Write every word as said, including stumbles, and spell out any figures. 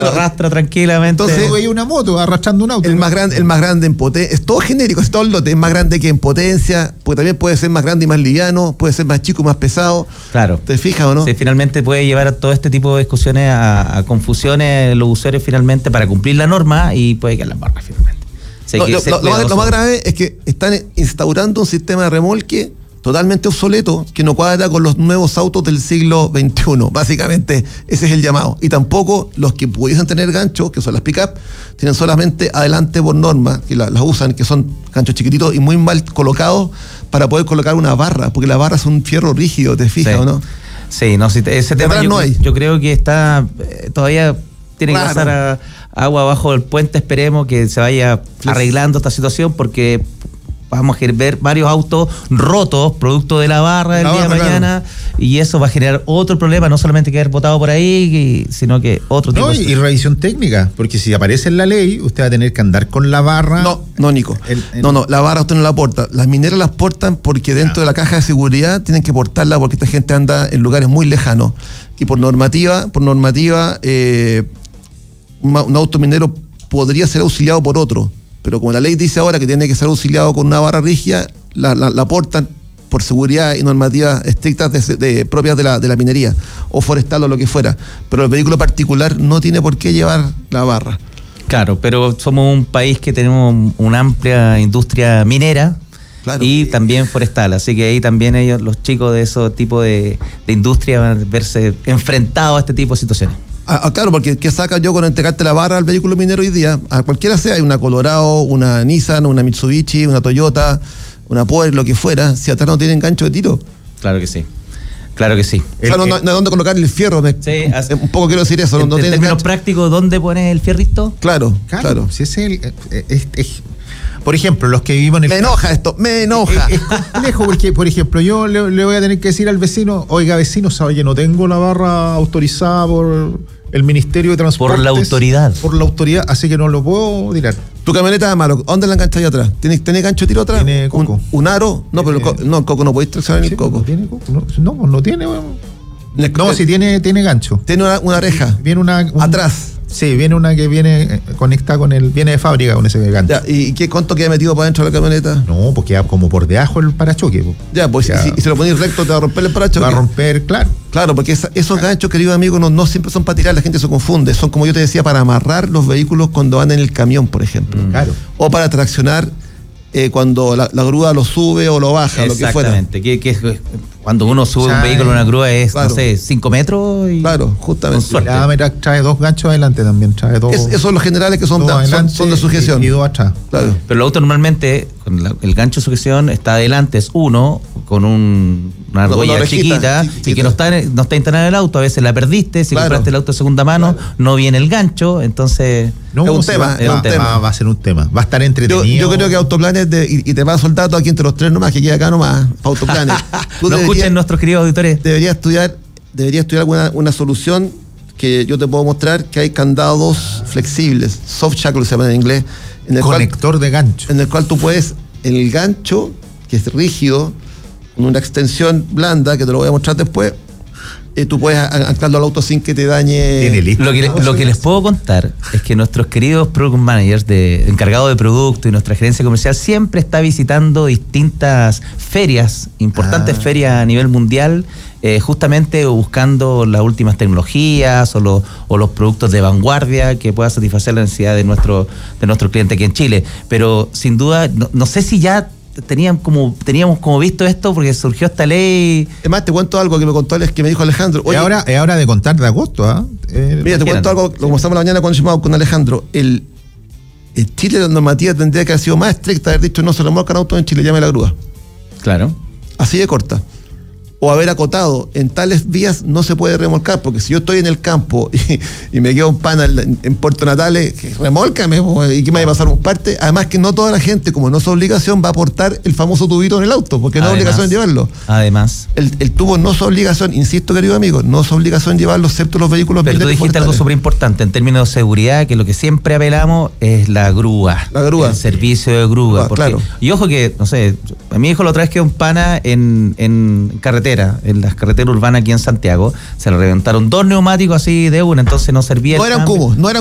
arrastra tranquilamente. Entonces veía una moto arrastrando un auto. El más grande, el más grande en potencia, es todo genérico, es todo el lote, es más grande que en potencia, porque también puede ser más grande y más liviano, puede ser más chico y más pesado. Claro. ¿Te fijas o no? Sí, finalmente puede llevar a todo este tipo de discusiones a, a confusiones los usuarios finalmente para cumplir la norma y puede quedar la barra finalmente. O sea, No, que lo, ese lo- lo más, cuidadoso- lo más grave es que están instaurando un sistema de remolque totalmente obsoleto que no cuadra con los nuevos autos del siglo veintiuno. Básicamente, ese es el llamado. Y tampoco los que pudiesen tener ganchos, que son las pick-up, tienen solamente adelante por norma, que la- las usan, que son ganchos chiquititos y muy mal colocados para poder colocar una barra, porque la barra es un fierro rígido, ¿te fijas Sí. o no? Sí, no, si te- ese De tema atrás yo, no hay. yo creo que está eh, todavía tiene Claro. que pasar a, agua bajo el puente. Esperemos que se vaya arreglando esta situación porque vamos a ver varios autos rotos producto de la barra del La día de barra, mañana y eso va a generar otro problema, no solamente quedar botado por ahí, y- sino que otro tipo No, de... y, y revisión técnica, porque si aparece en la ley, usted va a tener que andar con la barra. No, no, Nico. El- el- No, no, la barra usted no la porta. Las mineras las portan porque dentro de la caja de seguridad tienen que portarla porque esta gente anda en lugares muy lejanos. Y por normativa, por normativa, eh, un, un auto minero podría ser auxiliado por otro. Pero como la ley dice ahora que tiene que ser auxiliado con una barra rígida, la, la, la portan por seguridad y normativas estrictas de, de- propias de la, de la minería, o forestal o lo que fuera. Pero el vehículo particular no tiene por qué llevar la barra. Claro, pero somos un país que tenemos una amplia industria minera. Claro. Y también forestal, así que ahí también ellos, los chicos de esos tipos de, de industria van a verse enfrentados a este tipo de situaciones. Ah, ah, claro, porque ¿qué saca yo con entregarte la barra al vehículo minero hoy día? A cualquiera sea, hay una Colorado, una Nissan, una Mitsubishi, una Toyota, una Power, lo que fuera, si atrás no tienen gancho de tiro. Claro que sí, claro que sí. O sea, no, no, no hay dónde colocar el fierro. Me- Sí, así- un poco quiero decir eso. En, no en tienen términos gancho. prácticos, ¿dónde pones el fierrito? Claro, Claro, claro. si es el. eh, es- es- por ejemplo, los que vivimos en el. Me enoja esto, me enoja. Es, es complejo porque, por ejemplo, yo le, le voy a tener que decir al vecino, oiga vecino, sabe que no tengo la barra autorizada por el Ministerio de Transportes. Por la autoridad. Por la autoridad, así que no lo puedo tirar. Tu camioneta de malo, ¿dónde la engancháis atrás? ¿Tienes, ¿Tenés gancho de tiro atrás? Tiene coco. ¿Un, un aro? No, pero el Tiene- co- no, el coco no podéis traccionar en Sí, el coco. No tiene coco. No, no, no tiene. weón. En el co- No, sí tiene, tiene gancho. Tiene una, una reja. Viene una. un- Atrás. Sí, viene una que viene eh, conectada con el. Viene de fábrica con ese gancho. Ya, ¿y qué, cuánto queda metido para dentro de la camioneta? No, porque queda como por debajo el parachoque. po. Ya, pues Ya. si, si- si lo ponéis recto te va a romper el parachoque. Va a romper, claro. Claro, porque esa- esos ganchos, queridos amigos, no, no siempre son para tirar, la gente se confunde. Son, como yo te decía, para amarrar los vehículos cuando van en el camión, por ejemplo. Claro. O para traccionar eh, cuando la, la grúa lo sube o lo baja, lo que fuera. Exactamente. Que, que, cuando uno sube O sea, un vehículo en una grúa es, claro. no sé, cinco metros y... Claro, justamente. Con suerte. La Ametrac trae dos ganchos adelante también. Trae dos. Es- esos son los generales que son, dos da- son, adelante son de sujeción. Y, y dos atrás. Claro. Pero el auto normalmente, con la- el gancho de sujeción está adelante, es uno, con un, una Una argolla orejita, chiquita, chiquita. y que no está, en- no está instalada en el auto, a veces la perdiste, si Claro. compraste el auto de segunda mano, no viene el gancho, entonces... No, Es un sí, tema, va, es un va- tema. va- va a ser un tema. Va a estar Yo, entretenido. yo creo que Autoplanes, de- y, y te paso el dato aquí entre los tres nomás, que queda acá nomás, para Autoplanes. Tú No deberías- escuchen nuestros queridos auditores. debería estudiar, debería estudiar alguna una solución que yo te puedo mostrar, que hay candados flexibles, soft shackles se llama en inglés, en el, cual, Conector de gancho. en el cual tú puedes, el gancho, que es rígido, con una extensión blanda, que te lo voy a mostrar después, eh, tú puedes an- anclarlo al auto sin que te dañe. Tiene listo. Lo que, lo que les puedo contar es que nuestros queridos product managers de encargados de producto y nuestra gerencia comercial siempre está visitando distintas ferias, importantes Ah. ferias a nivel mundial, eh, justamente buscando las últimas tecnologías o, los o los productos de vanguardia que puedan satisfacer la necesidad de nuestro de nuestro cliente aquí en Chile. Pero sin duda, no, no sé si ya tenían como teníamos como visto esto porque surgió esta ley. Es más, te cuento algo que me contó Alex, que me dijo Alejandro. Es Oye, ahora, es hora de contar de agosto, ¿ah? Eh, mira, te cuento algo, lo conversamos la mañana cuando llamamos con Alejandro. El, el Chile, la normativa tendría que haber sido más estricta, haber dicho no se remolcan autos en Chile, llame a la grúa. Claro. Así de corta. O haber acotado, en tales vías no se puede remolcar, porque si yo estoy en el campo y, y me queda un pana en, en Puerto Natales, que remólcame, po, y que me vaya a pasar un parte. Además que no toda la gente, como no es obligación, va a aportar el famoso tubito en el auto, porque no es Además, obligación llevarlo. Además. El, el tubo no es obligación, insisto, querido amigo, no es obligación llevarlo, excepto los vehículos Pero tú blindados dijiste algo forestales. súper importante en términos de seguridad, que lo que siempre apelamos es la grúa. La grúa. El servicio de grúa. Ah, porque- claro. Y ojo que, no sé, a mi hijo la otra vez quedó un pana en, en carretera. carretera, en las carreteras urbanas aquí en Santiago, se le reventaron dos neumáticos así de una, entonces no servía. No el eran cambio. cubos, no eran